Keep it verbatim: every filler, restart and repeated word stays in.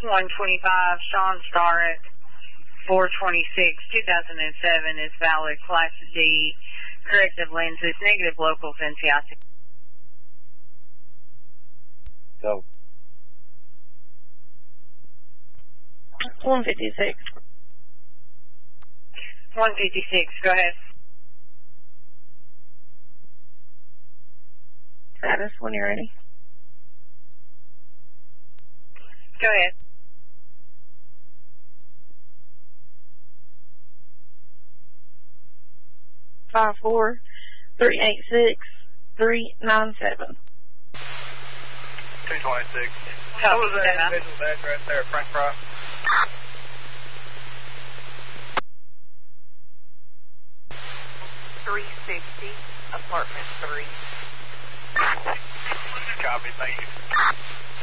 one twenty-five, Sean Starrett, four twenty-six, two thousand seven is valid, Class D, corrective lenses, negative locals, N C I C. Go. one fifty-six. one fifty-six, go ahead. Status when you're ready. Go ahead. Five four three eight six three nine seven. two twenty-six. What was that individual's address there at Frank Fry? three sixty, apartment three. Copy, thank you.